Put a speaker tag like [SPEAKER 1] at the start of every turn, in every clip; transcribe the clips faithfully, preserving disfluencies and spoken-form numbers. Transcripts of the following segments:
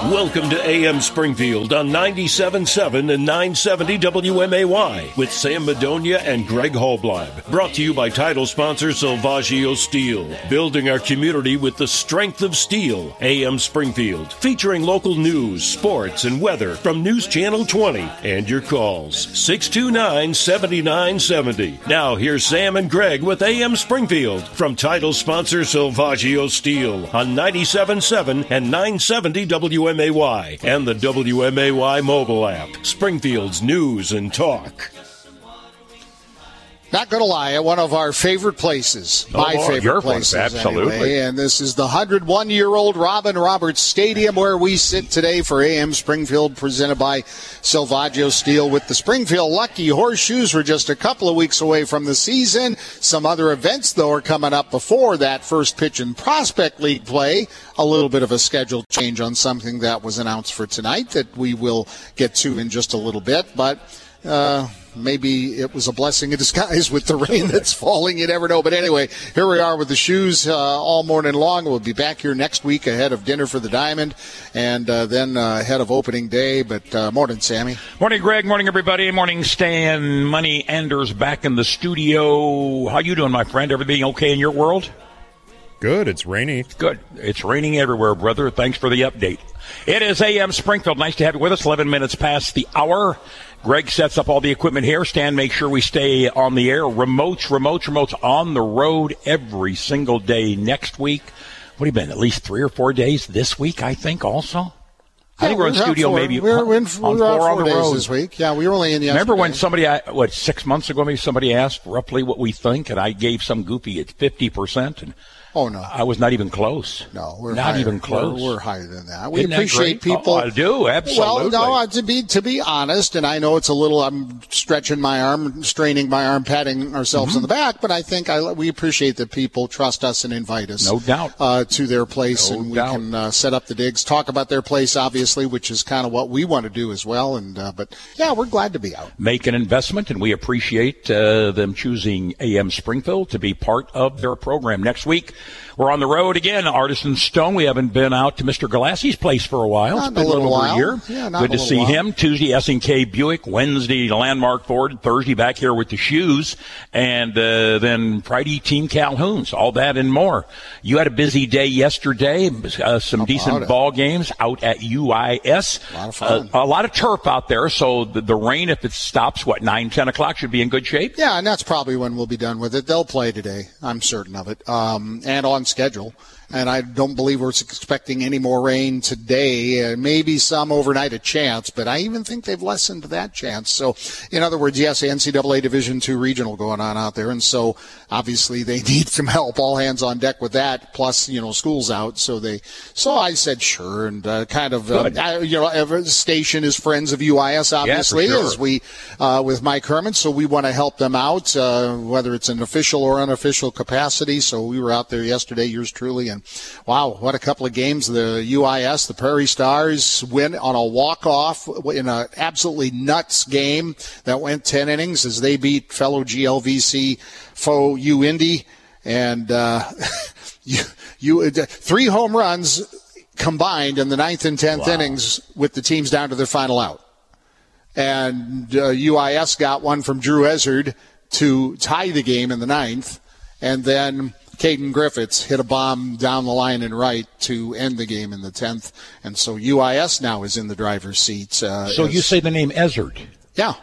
[SPEAKER 1] Welcome to A M Springfield on ninety-seven point seven and nine seventy W M A Y with Sam Madonia and Greg Holbleib. Brought to you by title sponsor Salvaggio Steel. Building our community with the strength of steel. A M Springfield. Featuring local news, sports, and weather from News Channel twenty. And your calls. six two nine, seven nine seven zero. Now here's Sam and Greg with A M Springfield from title sponsor Salvaggio Steel on ninety-seven point seven and nine seventy W M A Y and the W M A Y mobile app. Springfield's news and talk.
[SPEAKER 2] Not going to lie, one of our favorite places.
[SPEAKER 3] Oh,
[SPEAKER 2] my
[SPEAKER 3] Lord,
[SPEAKER 2] favorite
[SPEAKER 3] your
[SPEAKER 2] places,
[SPEAKER 3] place, absolutely.
[SPEAKER 2] Anyway. And this is the one hundred one year old Robin Roberts Stadium where we sit today for A M Springfield, presented by Salvaggio Steel with the Springfield Lucky Horseshoes. We're just a couple of weeks away from the season. Some other events, though, are coming up before that first pitch in Prospect League play. A little bit of a schedule change on something that was announced for tonight that we will get to in just a little bit. But uh, maybe it was a blessing in disguise with the rain that's falling. You never know. But anyway, here we are with the shoes uh, all morning long. We'll be back here next week ahead of Dinner for the Diamond and uh, then uh, ahead of opening day. But uh, morning, Sammy.
[SPEAKER 3] Morning, Greg. Morning, everybody. Morning, Stan. Money Anders back in the studio. How you doing, my friend? Everything okay in your world?
[SPEAKER 4] Good. It's rainy.
[SPEAKER 3] Good. It's raining everywhere, brother. Thanks for the update. It is A M Springfield. Nice to have you with us. eleven minutes past the hour. Greg sets up all the equipment here. Stan, make sure we stay on the air. Remotes, remotes, remotes on the road every single day next week. What have you been, at least three or four days this week, I think, also? I
[SPEAKER 2] yeah,
[SPEAKER 3] think we're in studio
[SPEAKER 2] four.
[SPEAKER 3] maybe
[SPEAKER 2] we were, in,
[SPEAKER 3] on
[SPEAKER 2] we were
[SPEAKER 3] four
[SPEAKER 2] four
[SPEAKER 3] on the
[SPEAKER 2] days
[SPEAKER 3] road.
[SPEAKER 2] this week. Yeah, we were only in yesterday.
[SPEAKER 3] Remember when somebody, what, six months ago, maybe somebody asked roughly what we think, and I gave some goofy at fifty percent, and
[SPEAKER 2] Oh, no.
[SPEAKER 3] I was not even close.
[SPEAKER 2] No, we're
[SPEAKER 3] not
[SPEAKER 2] higher.
[SPEAKER 3] even close.
[SPEAKER 2] We're, we're higher than that. We
[SPEAKER 3] Isn't
[SPEAKER 2] appreciate
[SPEAKER 3] that great?
[SPEAKER 2] people.
[SPEAKER 3] Oh, I do, absolutely.
[SPEAKER 2] Well, no, uh, to be to be honest, and I know it's a little, I'm stretching my arm, straining my arm, patting ourselves
[SPEAKER 3] Mm-hmm.
[SPEAKER 2] on the back, but I think I, we appreciate that people trust us and invite us.
[SPEAKER 3] No doubt.
[SPEAKER 2] Uh, to their place,
[SPEAKER 3] No
[SPEAKER 2] and we
[SPEAKER 3] doubt.
[SPEAKER 2] can uh, set up the digs, talk about their place, obviously, which is kind of what we want to do as well. And uh, But, yeah, we're glad to be out.
[SPEAKER 3] Make an investment, and we appreciate uh, them choosing A M Springfield to be part of their program. Next week, we're on the road again, Artisan Stone. We haven't been out to Mister Galassi's place for a while.
[SPEAKER 2] Not
[SPEAKER 3] it's been
[SPEAKER 2] a little
[SPEAKER 3] over
[SPEAKER 2] while.
[SPEAKER 3] a year.
[SPEAKER 2] Yeah, not
[SPEAKER 3] Good
[SPEAKER 2] a
[SPEAKER 3] to
[SPEAKER 2] little
[SPEAKER 3] see
[SPEAKER 2] while.
[SPEAKER 3] him. Tuesday, S and K Buick. Wednesday, Landmark Ford. Thursday, back here with the shoes. And uh, then Friday, Team Calhoun's. All that and more. You had a busy day yesterday. Uh, some
[SPEAKER 2] How
[SPEAKER 3] decent
[SPEAKER 2] about it?
[SPEAKER 3] ball games out at U I S.
[SPEAKER 2] A lot of fun.
[SPEAKER 3] Uh, a lot of turf out there, so the, the rain, if it stops, what, nine, ten o'clock, should be in good shape?
[SPEAKER 2] Yeah, and that's probably when we'll be done with it. They'll play today. I'm certain of it, um, and on schedule. And I don't believe we're expecting any more rain today. Uh, maybe some overnight a chance, but I even think they've lessened that chance. So, in other words, yes, N C double A Division two regional going on out there, and so obviously they need some help. All hands on deck with that. Plus, you know, school's out, so they. So I said sure, and uh, kind of, uh, I, you know, every station is friends of U I S, obviously,
[SPEAKER 3] sure.
[SPEAKER 2] as we uh, with Mike Herman. So we want to help them out, uh, whether it's an official or unofficial capacity. So we were out there yesterday, yours truly, and wow, what a couple of games. The U I S, the Prairie Stars, win on a walk-off in an absolutely nuts game that went ten innings as they beat fellow G L V C foe U Indy. And uh, you, you, three home runs combined in the ninth and tenth
[SPEAKER 3] Wow.
[SPEAKER 2] innings with the teams down to their final out. And uh, U I S got one from Drew Ezard to tie the game in the ninth. And then Caden Griffiths hit a bomb down the line and right to end the game in the tenth. And so U I S now is in the driver's seat. Uh,
[SPEAKER 3] So
[SPEAKER 2] as,
[SPEAKER 3] you say the name Ezard.
[SPEAKER 2] Yeah.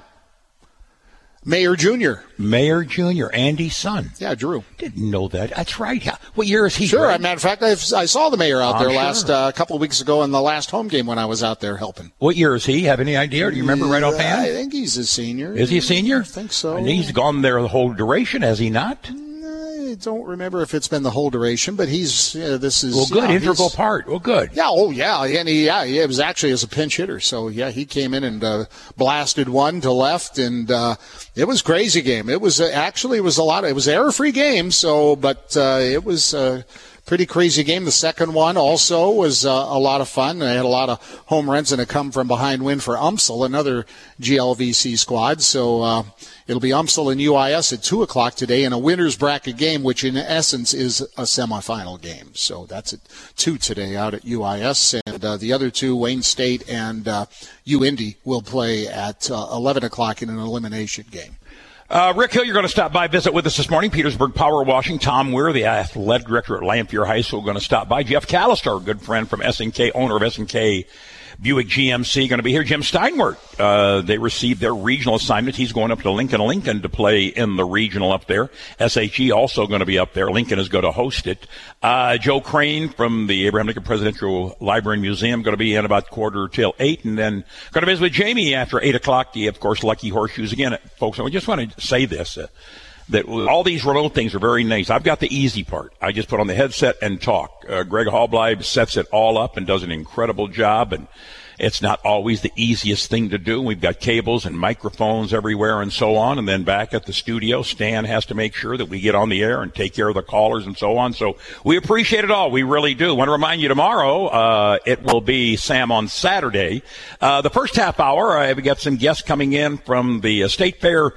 [SPEAKER 2] Mayor Junior
[SPEAKER 3] Mayor Junior, Andy's son.
[SPEAKER 2] Yeah, Drew.
[SPEAKER 3] Didn't know that. That's right. Yeah. What year is he?
[SPEAKER 2] Sure.
[SPEAKER 3] Greg?
[SPEAKER 2] As a matter of fact, I've, I saw the mayor out
[SPEAKER 3] I'm
[SPEAKER 2] there
[SPEAKER 3] sure.
[SPEAKER 2] last uh, couple of weeks ago in the last home game when I was out there helping.
[SPEAKER 3] What year is he? Have any idea? Do you remember right
[SPEAKER 2] I
[SPEAKER 3] offhand?
[SPEAKER 2] think he's a senior.
[SPEAKER 3] Is he a senior?
[SPEAKER 2] I think so.
[SPEAKER 3] And he's gone there the whole duration, has he not?
[SPEAKER 2] I don't remember if it's been the whole duration, but he's uh, this is
[SPEAKER 3] Well, good.
[SPEAKER 2] yeah,
[SPEAKER 3] Integral
[SPEAKER 2] he's-
[SPEAKER 3] part. Well, good.
[SPEAKER 2] Yeah, oh yeah, and he, yeah, yeah, it was actually as a pinch hitter. So yeah, he came in and uh, blasted one to left, and uh, it was a crazy game. It was uh, actually it was a lot. Of, it was an error-free game. So, but uh, it was a pretty crazy game. The second one also was uh, a lot of fun. They had a lot of home runs and a come-from-behind win for UMSL, another G L V C squad. So uh, it'll be UMSL and U I S at two o'clock today in a winner's bracket game, which in essence is a semifinal game. So that's at two today out at U I S. And uh, the other two, Wayne State and uh, U Indy, will play at uh, eleven o'clock in an elimination game.
[SPEAKER 3] Uh, Rick Hill, you're going to stop by, visit with us this morning. Petersburg Power Washing. Tom Weir, the athletic director at Lamphere High School, going to stop by. Jeff Callister, a good friend from S N K, owner of S N K Buick G M C, going to be here. Jim Steinwert, uh, they received their regional assignment. He's going up to Lincoln, Lincoln to play in the regional up there. S H E also going to be up there. Lincoln is going to host it. Uh, Joe Crane from the Abraham Lincoln Presidential Library and Museum going to be in about quarter till eight, and then going to visit with Jamie after eight o'clock. The, of course, Lucky Horseshoes again, folks. I just want to say this. Uh, that all these remote things are very nice. I've got the easy part. I just put on the headset and talk. Uh, Greg Hallbleib sets it all up and does an incredible job, and it's not always the easiest thing to do. We've got cables and microphones everywhere and so on. And then back at the studio, Stan has to make sure that we get on the air and take care of the callers and so on. So we appreciate it all. We really do. I want to remind you tomorrow, uh, it will be Sam on Saturday. Uh, the first half hour, I've got some guests coming in from the State Fair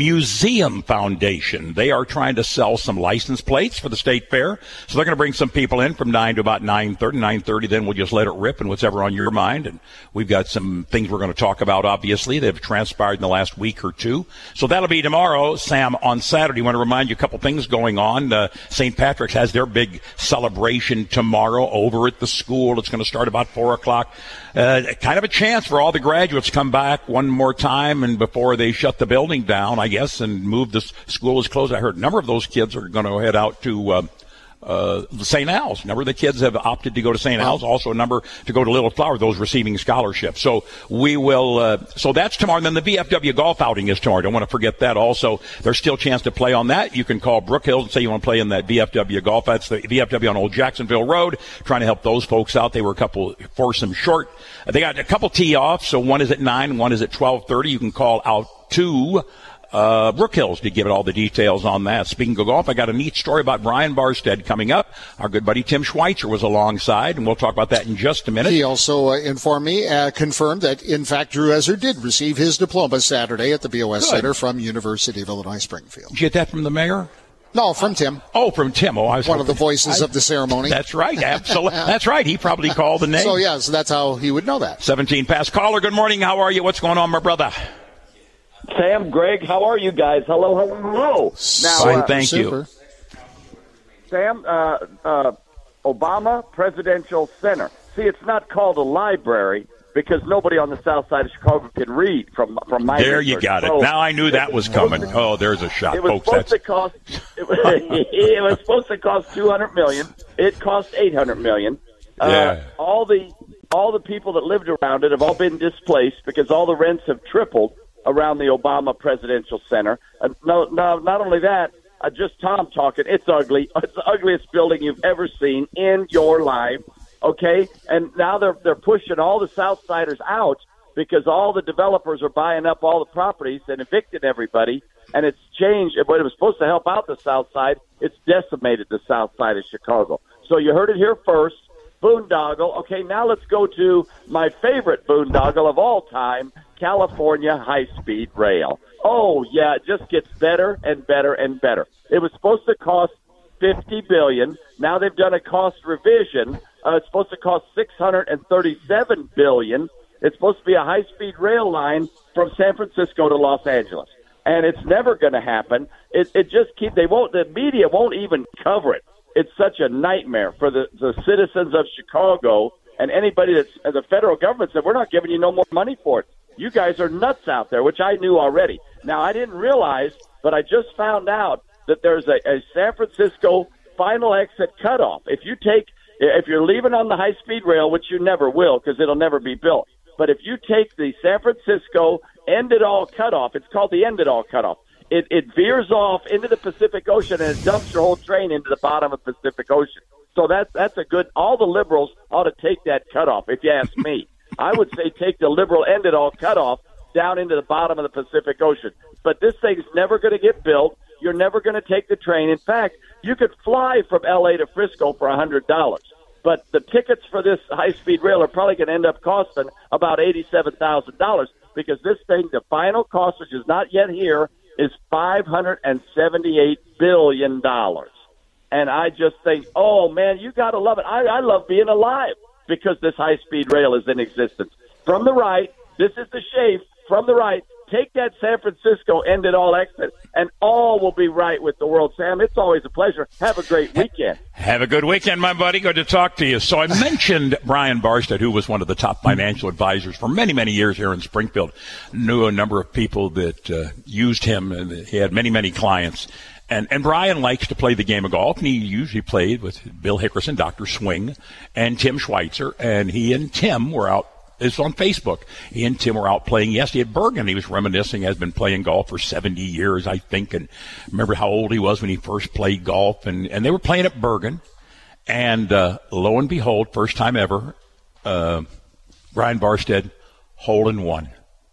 [SPEAKER 3] Museum Foundation. They are trying to sell some license plates for the State Fair. So they're going to bring some people in from nine to about nine thirty. nine thirty, then we'll just let it rip and whatever on your mind. And we've got some things we're going to talk about, obviously. They've transpired in the last week or two. So that'll be tomorrow, Sam, on Saturday. I want to remind you a couple things going on. Uh, Saint Patrick's has their big celebration tomorrow over at the school. It's going to start about four o'clock. Uh, kind of a chance for all the graduates to come back one more time and before they shut the building down, I guess, and move the school is closed. I heard a number of those kids are going to head out to uh, uh, Saint Al's. A number of the kids have opted to go to Saint Al's. Also a number to go to Little Flower, those receiving scholarships. So we will, uh, so that's tomorrow. And then the V F W golf outing is tomorrow. Don't want to forget that also. There's still a chance to play on that. You can call Brook Hills and say you want to play in that V F W golf. That's the V F W on Old Jacksonville Road, trying to help those folks out. They were a couple foursome short. They got a couple tee offs. So one is at nine, one is at twelve thirty. You can call out to Uh, Brook Hills to give it all the details on that. Speaking of golf, I got a neat story about Brian Barstead coming up. Our good buddy Tim Schweitzer was alongside, and we'll talk about that in just a minute.
[SPEAKER 2] He also uh, informed me, uh, confirmed that, in fact, Drew Ezard did receive his diploma Saturday at the B O S good. Center from University of Illinois Springfield.
[SPEAKER 3] Did you get that from the mayor?
[SPEAKER 2] No, from Tim.
[SPEAKER 3] Oh, from Tim. Oh, I was
[SPEAKER 2] one
[SPEAKER 3] hoping.
[SPEAKER 2] of the voices
[SPEAKER 3] I,
[SPEAKER 2] of the ceremony.
[SPEAKER 3] That's right. Absolutely. That's right. He probably called the name.
[SPEAKER 2] So, yeah, so that's how he would know that.
[SPEAKER 3] seventeen past. Caller, good morning. How are you? What's going on, my brother?
[SPEAKER 5] Sam, Greg, how are you guys? Hello, hello, hello.
[SPEAKER 3] Now, Fine, uh, thank
[SPEAKER 2] super.
[SPEAKER 3] you.
[SPEAKER 5] Sam, uh, uh, Obama Presidential Center. See, it's not called a library because nobody on the south side of Chicago can read from from my
[SPEAKER 3] There
[SPEAKER 5] research.
[SPEAKER 3] you got it.
[SPEAKER 5] So,
[SPEAKER 3] now I knew that was coming. Oh, there's a shot,
[SPEAKER 5] it was
[SPEAKER 3] folks.
[SPEAKER 5] Supposed
[SPEAKER 3] That's...
[SPEAKER 5] to cost, it, was, it was supposed to cost two hundred million dollars. It cost eight hundred million dollars.
[SPEAKER 3] Yeah.
[SPEAKER 5] Uh, all the all the people that lived around it have all been displaced because all the rents have tripled around the Obama Presidential Center. Uh, no, no, not only that, uh, just Tom talking, it's ugly. It's the ugliest building you've ever seen in your life, okay? And now they're they're pushing all the Southsiders out because all the developers are buying up all the properties and evicting everybody, and it's changed. But it was supposed to help out the South Side. It's decimated the South Side of Chicago. So you heard it here first. Boondoggle. Okay, now let's go to my favorite boondoggle of all time, California high-speed rail. Oh, yeah, it just gets better and better and better. It was supposed to cost fifty billion dollars. Now they've done a cost revision. Uh, it's supposed to cost six hundred thirty-seven billion dollars. It's supposed to be a high-speed rail line from San Francisco to Los Angeles. And it's never going to happen. It, it just keep, they won't, the media won't even cover it. It's such a nightmare for the, the citizens of Chicago and anybody that's, uh, the federal government said, we're not giving you no more money for it. You guys are nuts out there, which I knew already. Now, I didn't realize, but I just found out that there's a, a San Francisco final exit cutoff. If you take, if you're leaving on the high-speed rail, which you never will because it'll never be built, but if you take the San Francisco end-it-all cutoff, it's called the end-it-all cutoff. It, it veers off into the Pacific Ocean and it dumps your whole train into the bottom of the Pacific Ocean. So that's that's a good. All the liberals ought to take that cutoff, if you ask me. I would say take the liberal end-it-all cutoff down into the bottom of the Pacific Ocean. But this thing's never going to get built. You're never going to take the train. In fact, you could fly from L A to Frisco for one hundred dollars. But the tickets for this high-speed rail are probably going to end up costing about eighty-seven thousand dollars because this thing, the final cost, which is not yet here, is five hundred seventy-eight billion dollars. And I just think, oh, man, you got to love it. I, I love being alive because this high-speed rail is in existence. From the right, this is the shape. From the right, take that San Francisco end it all exit, and all will be right with the world. Sam, it's always a pleasure. Have a great weekend.
[SPEAKER 3] Have a good weekend, my buddy. Good to talk to you. So I mentioned Brian Barstead, who was one of the top financial advisors for many, many years here in Springfield. Knew a number of people that uh, used him, and he had many, many clients. And, and Brian likes to play the game of golf, and he usually played with Bill Hickerson, Doctor Swing, and Tim Schweitzer. And he and Tim were out. It's on Facebook. He and Tim were out playing yesterday at Bergen. He was reminiscing, has been playing golf for seventy years, I think, and remember how old he was when he first played golf. And, and they were playing at Bergen. And uh, lo and behold, first time ever, uh, Brian Barstead, hole in one.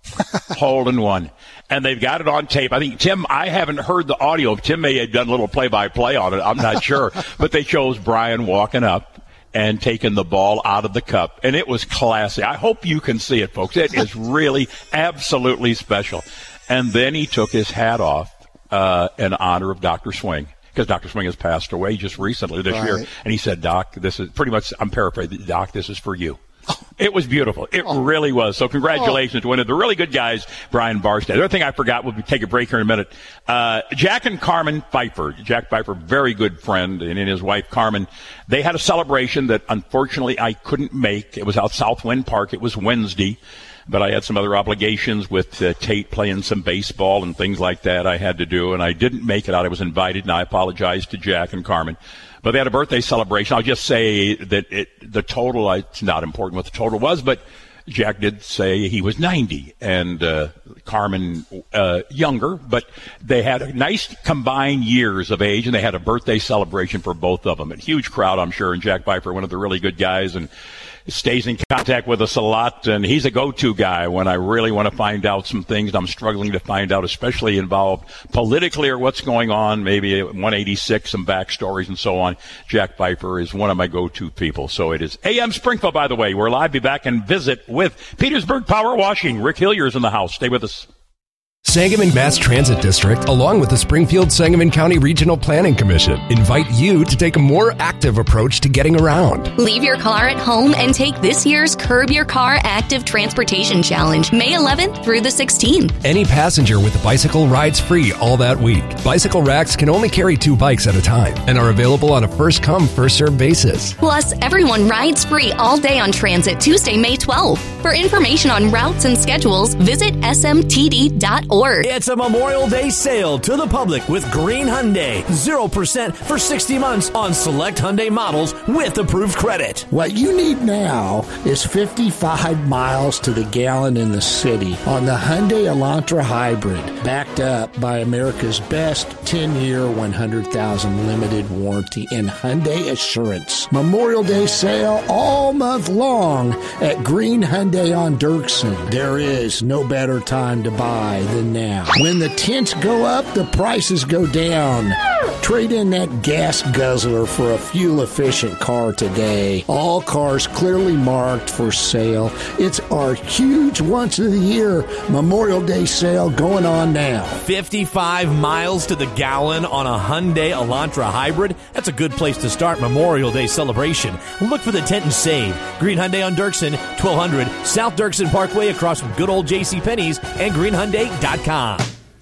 [SPEAKER 3] Hole in one. And they've got it on tape. I think, Tim, I haven't heard the audio. Tim may have done a little play-by-play on it. I'm not sure. But they shows Brian walking up and taking the ball out of the cup. And it was classy. I hope you can see it, folks. It is really absolutely special. And then he took his hat off uh, in honor of Doctor Swing, because Doctor Swing has passed away just recently this right. year. And he said, Doc, this is pretty much, I'm paraphrasing, Doc, this is for you. It was beautiful. It oh. really was. So congratulations oh. to one of the really good guys, Brian Barstead. The other thing I forgot, we'll take a break here in a minute. Uh, Jack and Carmen Pfeiffer. Jack Pfeiffer, very good friend, and his wife, Carmen. They had a celebration that unfortunately I couldn't make. It was out Southwind Park. It was Wednesday. But I had some other obligations with uh, Tate playing some baseball and things like that I had to do, and I didn't make it out. I was invited, and I apologize to Jack and Carmen. But they had a birthday celebration. I'll just say that it, the total, it's not important what the total was, but Jack did say he was ninety, and uh, Carmen uh, younger, but they had a nice combined years of age, and they had a birthday celebration for both of them. A huge crowd, I'm sure, and Jack Pfeiffer, one of the really good guys, and stays in contact with us a lot, and he's a go-to guy when I really want to find out some things I'm struggling to find out, especially involved politically or what's going on, maybe one eighty-six, some backstories and so on. Jack Pfeiffer is one of my go-to people. So it is A M Springfield, by the way. We're live. Be back and visit with Petersburg Power Washing. Rick Hillier's in the house. Stay with us.
[SPEAKER 6] Sangamon Mass Transit District, along with the Springfield-Sangamon County Regional Planning Commission, invite you to take a more active approach to getting around.
[SPEAKER 7] Leave your car at home and take this year's Curb Your Car Active Transportation Challenge, May eleventh through the sixteenth.
[SPEAKER 6] Any passenger with a bicycle rides free all that week. Bicycle racks can only carry two bikes at a time and are available on a first-come, first-served basis.
[SPEAKER 7] Plus, everyone rides free all day on transit Tuesday, May twelfth. For information on routes and schedules, visit S M T D dot org.
[SPEAKER 8] It's a Memorial Day sale to the public with Green Hyundai. zero percent for sixty months on select Hyundai models with approved credit.
[SPEAKER 9] What you need now is fifty-five miles to the gallon in the city on the Hyundai Elantra Hybrid, backed up by America's best ten-year, one hundred thousand limited warranty and Hyundai Assurance. Memorial Day sale all month long at Green Hyundai on Dirksen. There is no better time to buy than now. When the tints go up, the prices go down. Trade in that gas guzzler for a fuel-efficient car today. All cars clearly marked for sale. It's our huge once-of-the-year Memorial Day sale going on now.
[SPEAKER 8] fifty-five miles to the gallon on a Hyundai Elantra Hybrid? That's a good place to start Memorial Day celebration. Look for the tent and save. Green Hyundai on Dirksen, twelve hundred South Dirksen Parkway across from good old JCPenney's and green hyundai dot com.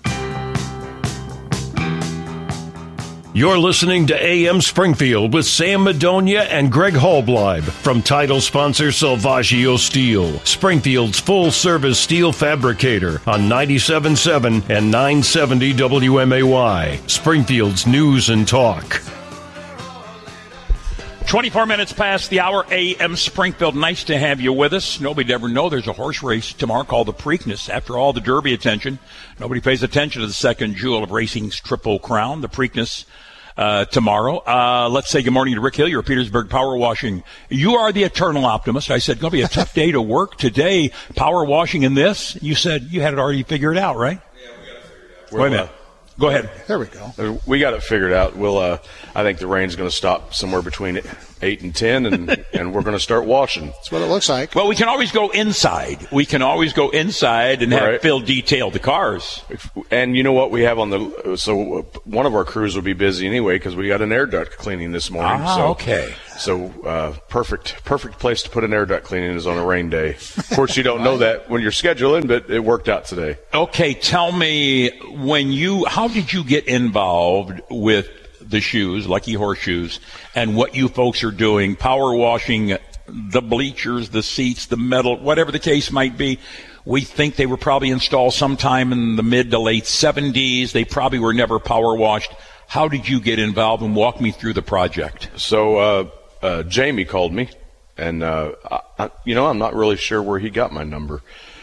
[SPEAKER 1] You're listening to A M Springfield with Sam Madonia and Greg Hallbleib from title sponsor Salvaggio Steel, Springfield's full-service steel fabricator on ninety-seven point seven and nine seventy W M A Y, Springfield's news and talk.
[SPEAKER 3] twenty-four minutes past the hour, A M Springfield. Nice to have you with us. Nobody'd ever know there's a horse race tomorrow called the Preakness. After all the Derby attention, nobody pays attention to the second jewel of racing's Triple Crown, the Preakness, uh, tomorrow. Uh, let's say good morning to Rick Hillier, Petersburg Power Washing. You are the eternal optimist. I said, going to be a tough day to work today. Power washing in this. You said you had it already figured out, right?
[SPEAKER 10] Yeah, we got to figure it out.
[SPEAKER 3] Wait a minute. Go ahead.
[SPEAKER 2] There we go.
[SPEAKER 10] We got it figured out. We'll. Uh, I think the rain's going to stop somewhere between eight and ten, and and we're going to start washing.
[SPEAKER 2] That's what it looks like.
[SPEAKER 3] Well, we can always go inside. We can always go inside and have
[SPEAKER 10] Right.
[SPEAKER 3] Phil detail the cars.
[SPEAKER 10] And you know what we have on the? So one of our crews will be busy anyway because we got an air duct cleaning this morning.
[SPEAKER 3] Ah,
[SPEAKER 10] so,
[SPEAKER 3] okay.
[SPEAKER 10] So uh, perfect, perfect place to put an air duct cleaning is on a rain day. Of course, you don't know that when you're scheduling, but it worked out today.
[SPEAKER 3] Okay, tell me when you. How did you get involved with the shoes, Lucky Horseshoes, and what you folks are doing, power washing the bleachers, the seats, the metal, whatever the case might be? We think they were probably installed sometime in the mid to late seventies. They probably were never power washed. How did you get involved, and walk me through the project?
[SPEAKER 10] So uh, uh, Jamie called me, and uh, I, you know I'm not really sure where he got my number.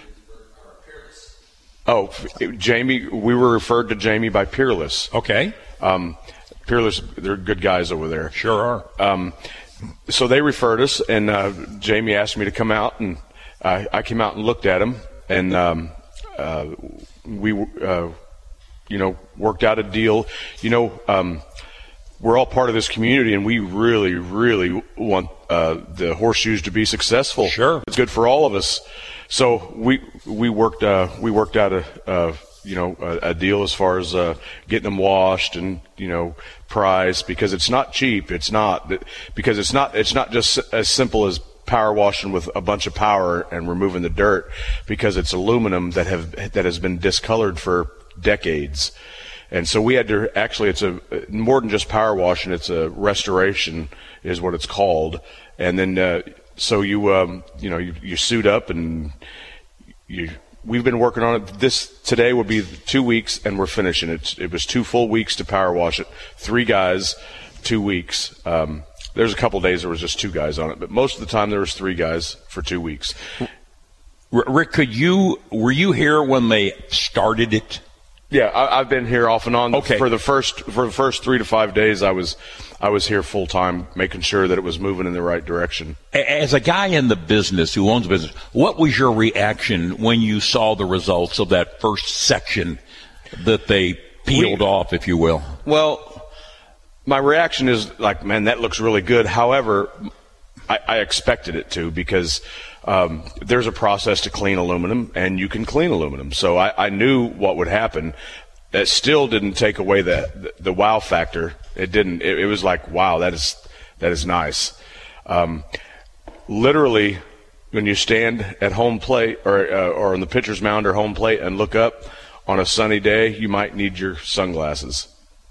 [SPEAKER 10] Oh, Jamie, we were referred to Jamie by Peerless.
[SPEAKER 3] Okay.
[SPEAKER 10] Um, Peerless, they're good guys over there.
[SPEAKER 3] Sure are.
[SPEAKER 10] Um, so they referred us, and uh, Jamie asked me to come out, and I, I came out and looked at them, and um, uh, we, uh, you know, worked out a deal. You know, um, we're all part of this community, and we really, really want uh, the Horseshoes to be successful.
[SPEAKER 3] Sure.
[SPEAKER 10] It's good for all of us. So we we worked uh, we worked out a, a you know a, a deal as far as uh, getting them washed and you know price, because it's not cheap. It's not because it's not it's not just as simple as power washing with a bunch of power and removing the dirt, because it's aluminum that have that has been discolored for decades. And so we had to actually, it's a more than just power washing, it's a restoration is what it's called. And then uh, so you um, you know you, you suit up, and you we've been working on it. This today will be two weeks, and we're finishing it. It was two full weeks to power wash it. Three guys, two weeks. Um, there's a couple days there was just two guys on it, but most of the time there was three guys for two weeks.
[SPEAKER 3] Rick, could you were you here when they started it?
[SPEAKER 10] Yeah, I, I've been here off and on.
[SPEAKER 3] Okay.
[SPEAKER 10] For the first for the first three to five days, I was I was here full time, making sure that it was moving in the right direction.
[SPEAKER 3] As a guy in the business who owns a business, what was your reaction when you saw the results of that first section that they peeled
[SPEAKER 10] we,
[SPEAKER 3] off, if you will?
[SPEAKER 10] Well, my reaction is like, man, that looks really good. However, I, I expected it to, because um, there's a process to clean aluminum, and you can clean aluminum. So I, I knew what would happen. That still didn't take away the, the, the wow factor. It didn't. It, it was like, wow, that is that is nice. Um, literally, when you stand at home plate or uh, or on the pitcher's mound or home plate and look up on a sunny day, you might need your sunglasses.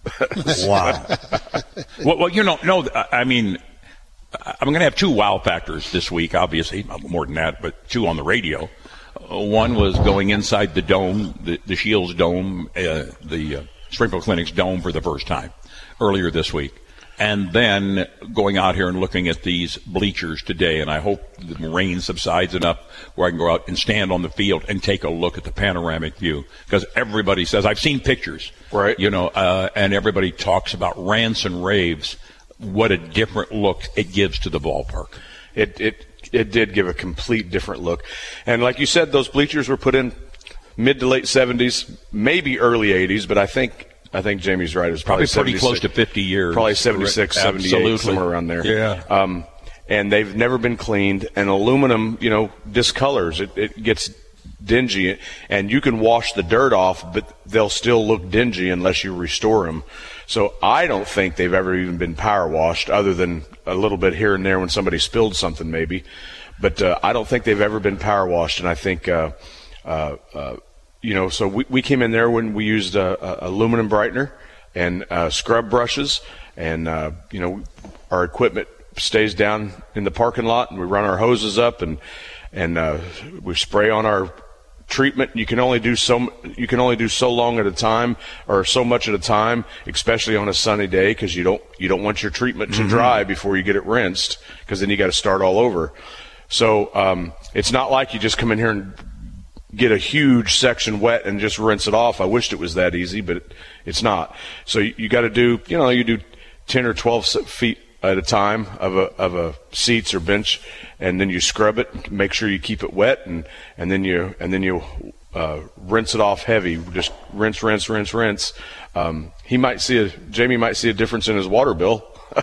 [SPEAKER 3] Wow. well, well, you know, no, I mean, I'm going to have two wow factors this week, obviously, more than that, but two on the radio. Uh, one was going inside the dome, the, the Shields Dome, uh, the uh, Springfield Clinic's dome for the first time earlier this week. And then going out here and looking at these bleachers today, and I hope the rain subsides enough where I can go out and stand on the field and take a look at the panoramic view. Because everybody says, I've seen pictures,
[SPEAKER 10] right?
[SPEAKER 3] You know, uh, and everybody talks about rants and raves. What a different look it gives to the ballpark.
[SPEAKER 10] It it it did give a complete different look. And like you said, those bleachers were put in mid to late seventies, maybe early eighties, but I think I think Jamie's right. It was probably,
[SPEAKER 3] probably pretty close to fifty years.
[SPEAKER 10] Probably seventy-six, seventy-eight,
[SPEAKER 3] Absolutely.
[SPEAKER 10] somewhere around there.
[SPEAKER 3] Yeah.
[SPEAKER 10] Um, and they've never been cleaned. And aluminum, you know, discolors. It, it gets dingy. And you can wash the dirt off, but they'll still look dingy unless you restore them. So I don't think they've ever even been power washed, other than a little bit here and there when somebody spilled something maybe. But uh, I don't think they've ever been power washed. And I think uh, uh, uh, you know, so we, we came in there when we used a, a aluminum brightener and uh, scrub brushes, and uh, you know, our equipment stays down in the parking lot, and we run our hoses up, and and uh, we spray on our treatment. You can only do so you can only do so long at a time, or so much at a time, especially on a sunny day, because you don't you don't want your treatment to dry before you get it rinsed, because then you got to start all over. So um, it's not like you just come in here and get a huge section wet and just rinse it off. I wished it was that easy, but it, it's not. So you, you got to do, you know, you do ten or twelve feet at a time of a of a seats or bench, and then you scrub it, make sure you keep it wet, and and then you and then you uh, rinse it off heavy, just rinse, rinse, rinse, rinse. Um, he might see a Jamie might see a difference in his water bill.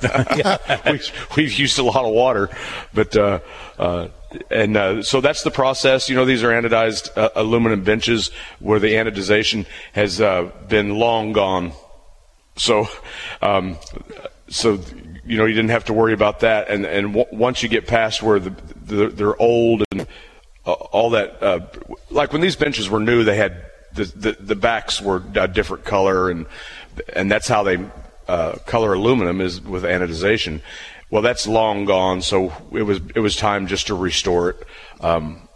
[SPEAKER 10] we've, we've used a lot of water, but uh, uh, and uh, so that's the process. You know, these are anodized uh, aluminum benches where the anodization has uh, been long gone. So, um, so you know, you didn't have to worry about that. And and w- once you get past where the, the they're old and uh, all that, uh, like when these benches were new, they had the the, the backs were a different color, and and that's how they uh, color aluminum is with anodization. Well, that's long gone, so it was it was time just to restore it. Um,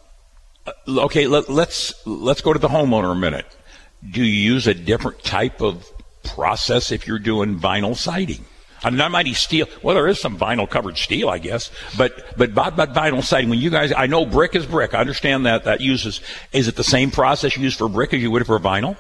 [SPEAKER 3] okay, let, let's let's go to the homeowner a minute. Do you use a different type of process if you're doing vinyl siding? I'm not mighty steel. Well, there is some vinyl covered steel, I guess, but but but, but vinyl siding. When you guys, I know brick is brick. I understand that that uses. Is it the same process you use for brick as you would for vinyl?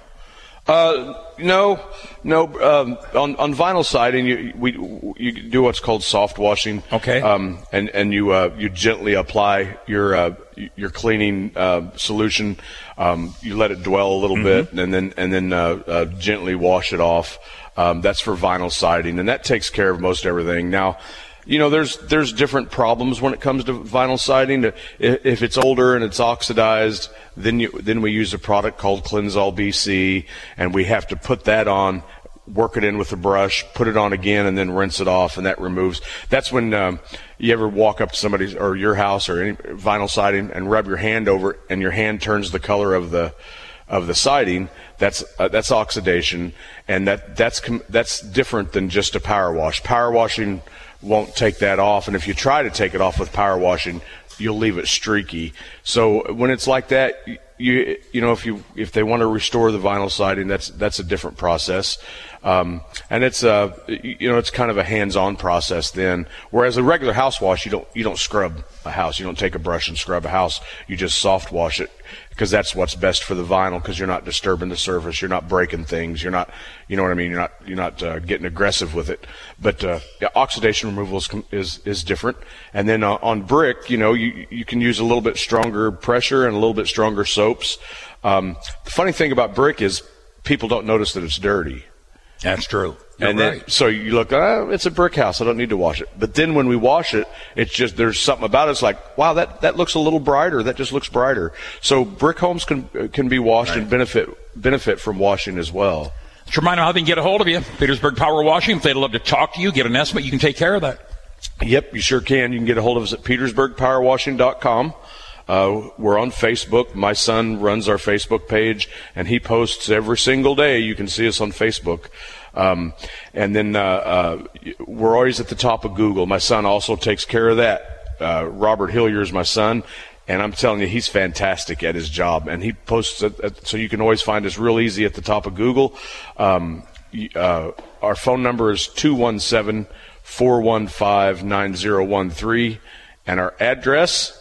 [SPEAKER 10] Uh, no, no. Um, on on vinyl siding, you we you do what's called soft washing.
[SPEAKER 3] Okay.
[SPEAKER 10] Um, and and you uh, you gently apply your uh, your cleaning uh, solution. Um, you let it dwell a little mm-hmm. bit, and then and then uh, uh, gently wash it off. Um, that's for vinyl siding, and that takes care of most everything. Now, you know, there's there's different problems when it comes to vinyl siding. If, if it's older and it's oxidized, then you, then we use a product called Cleansol B C, and we have to put that on, work it in with a brush, put it on again, and then rinse it off, and that removes. That's when um, you ever walk up to somebody's or your house or any vinyl siding and rub your hand over it, and your hand turns the color of the of the siding. That's uh, that's oxidation, and that that's com- that's different than just a power wash. Power washing won't take that off, and if you try to take it off with power washing, you'll leave it streaky. So when it's like that, you you know if you if they want to restore the vinyl siding, that's that's a different process, um, and it's uh you know it's kind of a hands-on process then. Whereas a regular house wash, you don't you don't scrub a house, you don't take a brush and scrub a house, you just soft wash it, because that's what's best for the vinyl, because you're not disturbing the surface, you're not breaking things, you're not, you know what I mean, you're not you're not uh, getting aggressive with it. But uh, yeah, oxidation removal is, is is different. And then uh, on brick, you know, you you can use a little bit stronger pressure and a little bit stronger soaps. Um, the funny thing about brick is people don't notice that it's dirty.
[SPEAKER 3] That's true. You're
[SPEAKER 10] and then,
[SPEAKER 3] right.
[SPEAKER 10] so you look, oh, it's a brick house, I don't need to wash it. But then when we wash it, it's just, there's something about it. It's like, wow, that, that looks a little brighter. That just looks brighter. So brick homes can can be washed right. and benefit benefit from washing as well.
[SPEAKER 3] Let's remind them how they can get a hold of you. Petersburg Power Washing. If they'd love to talk to you, get an estimate, you can take care of that.
[SPEAKER 10] Yep, you sure can. You can get a hold of us at petersburg power washing dot com. Uh, we're on Facebook. My son runs our Facebook page, and he posts every single day. You can see us on Facebook. Um, and then uh, uh, we're always at the top of Google. My son also takes care of that. Uh, Robert Hillier is my son, and I'm telling you, he's fantastic at his job. And he posts it, at, so you can always find us real easy at the top of Google. Um, uh, our phone number is two one seven, four one five, nine zero one three, and our address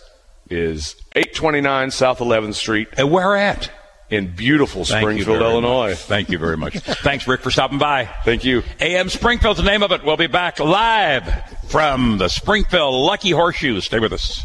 [SPEAKER 10] is eight twenty-nine South eleventh Street.
[SPEAKER 3] And where at?
[SPEAKER 10] In beautiful Springfield, Illinois.
[SPEAKER 3] Much. Thank you very much. Thanks, Rick, for stopping by.
[SPEAKER 10] Thank you.
[SPEAKER 3] A M Springfield's the name of it. We'll be back live from the Springfield Lucky Horseshoes. Stay with us.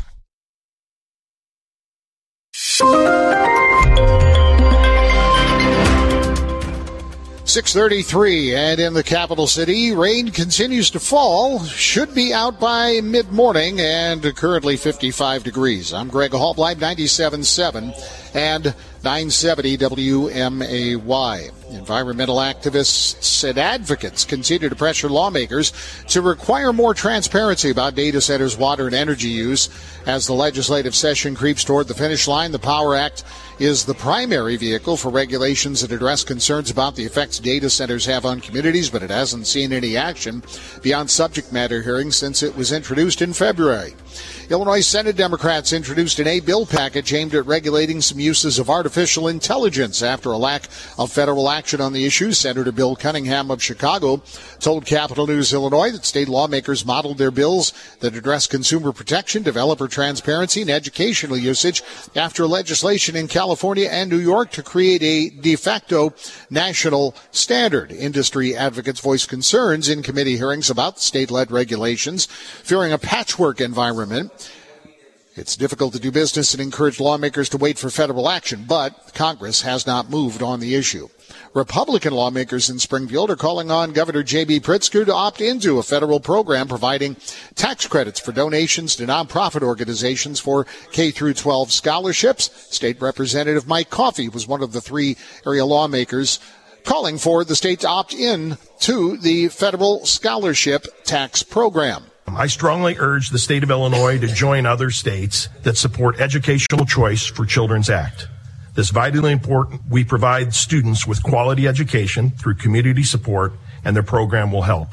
[SPEAKER 2] six thirty-three, and in the capital city, rain continues to fall. Should be out by mid-morning, and currently fifty-five degrees. I'm Greg Hallbleib, ninety-seven point seven, and nine seventy W M A Y. Environmental activists and advocates continue to pressure lawmakers to require more transparency about data centers' water and energy use. As the legislative session creeps toward the finish line, the Power Act is the primary vehicle for regulations that address concerns about the effects data centers have on communities, but it hasn't seen any action beyond subject matter hearings since it was introduced in February. Illinois Senate Democrats introduced an A-bill package aimed at regulating some uses of artificial intelligence after a lack of federal action on the issue. Senator Bill Cunningham of Chicago told Capital News Illinois that state lawmakers modeled their bills that address consumer protection, developer transparency, and educational usage after legislation in California and New York to create a de facto national standard. Industry advocates voiced concerns in committee hearings about state-led regulations, fearing a patchwork environment It's difficult to do business and encourage lawmakers to wait for federal action, but Congress has not moved on the issue. Republican lawmakers in Springfield are calling on Governor J B. Pritzker to opt into a federal program providing tax credits for donations to nonprofit organizations for K through twelve scholarships. State Representative Mike Coffey was one of the three area lawmakers calling for the state to opt in to the federal scholarship tax program.
[SPEAKER 11] I strongly urge the state of Illinois to join other states that support Educational Choice for Children's Act. This is vitally important. We provide students with quality education through community support, and their program will help.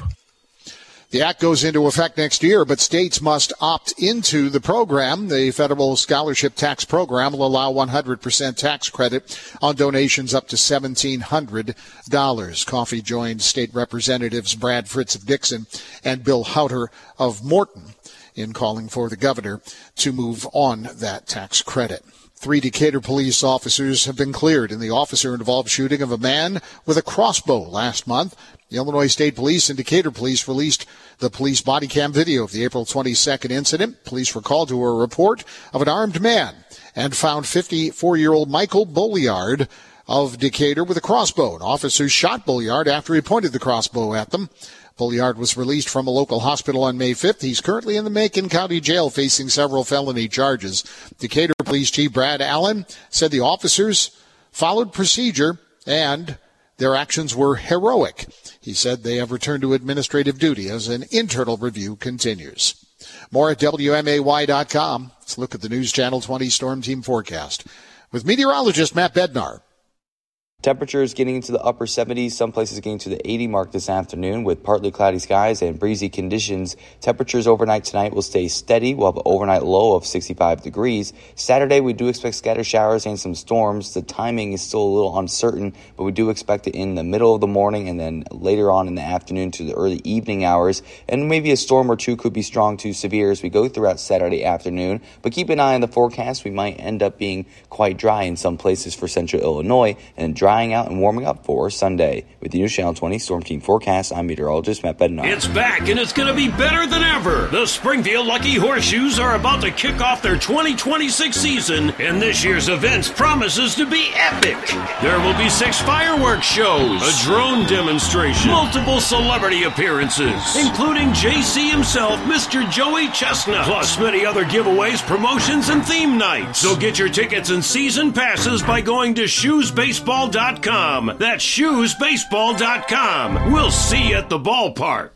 [SPEAKER 2] The act goes into effect next year, but states must opt into the program. The federal scholarship tax program will allow one hundred percent tax credit on donations up to seventeen hundred dollars. Coffey joined state representatives Brad Fritz of Dixon and Bill Houter of Morton in calling for the governor to move on that tax credit. Three Decatur police officers have been cleared in the officer-involved shooting of a man with a crossbow last month. The Illinois State Police and Decatur Police released the police body cam video of the April twenty-second incident. Police were called to a report of an armed man and found fifty-four-year-old Michael Bolliard of Decatur with a crossbow. And officers shot Bolliard after he pointed the crossbow at them. Bolliard was released from a local hospital on May fifth. He's currently in the Macon County Jail facing several felony charges. Decatur Police Chief Brad Allen said the officers followed procedure and their actions were heroic. He said they have returned to administrative duty as an internal review continues. More at W M A Y dot com. Let's look at the News Channel twenty Storm Team forecast with meteorologist Matt Bednar.
[SPEAKER 12] Temperatures getting into the upper seventies, some places getting to the eighty mark this afternoon with partly cloudy skies and breezy conditions. Temperatures overnight tonight will stay steady. We'll have an overnight low of sixty-five degrees. Saturday, we do expect scattered showers and some storms. The timing is still a little uncertain, but we do expect it in the middle of the morning and then later on in the afternoon to the early evening hours. And maybe a storm or two could be strong to severe as we go throughout Saturday afternoon. But keep an eye on the forecast. We might end up being quite dry in some places for central Illinois and dry out and warming up for Sunday. With the News Channel twenty Storm Team forecast, I'm meteorologist Matt Bednar.
[SPEAKER 1] It's back and it's going to be better than ever. The Springfield Lucky Horseshoes are about to kick off their twenty twenty-six season, and this year's events promises to be epic. There will be six fireworks shows, a drone demonstration, multiple celebrity appearances, including J C himself, Mister Joey Chestnut, plus many other giveaways, promotions, and theme nights. So get your tickets and season passes by going to shoes baseball dot com. That's shoes baseball dot com. We'll see you at the ballpark.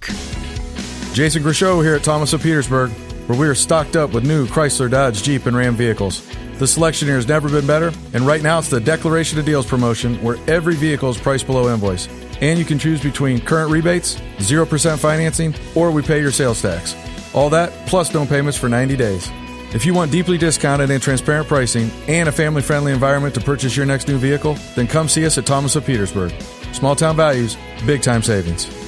[SPEAKER 13] Jason Grishow here at Thomas of Petersburg, where we are stocked up with new Chrysler, Dodge, Jeep, and Ram vehicles. The selection here has never been better, and right now it's the Declaration of Deals promotion where every vehicle is priced below invoice. And you can choose between current rebates, zero percent financing, or we pay your sales tax. All that plus no payments for ninety days. If you want deeply discounted and transparent pricing and a family-friendly environment to purchase your next new vehicle, then come see us at Thomas of Petersburg. Small town values, big time savings.